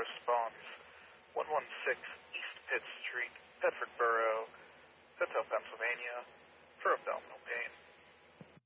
response 116 East Pitt Street, Bedford Borough, Bethel, Pennsylvania, for abdominal pain.